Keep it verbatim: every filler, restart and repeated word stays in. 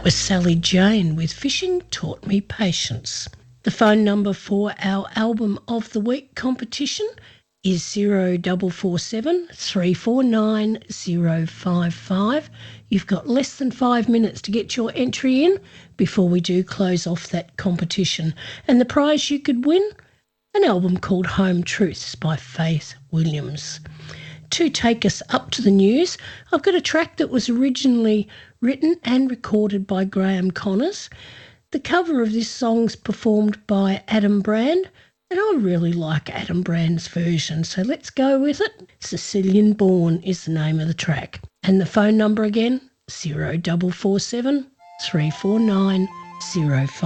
was Sally Jane with Fishing Taught Me Patience. The phone number for our Album of the Week competition is zero four four seven, three four nine, zero five five. You've got less than five minutes to get your entry in before we do close off that competition. And the prize you could win? An album called Home Truths by Faith Williams. To take us up to the news, I've got a track that was originally written and recorded by Graham Connors. The cover of this song's performed by Adam Brand, and I really like Adam Brand's version, so let's go with it. Sicilian Born is the name of the track. And the phone number again, zero four four seven, three four nine, zero five five.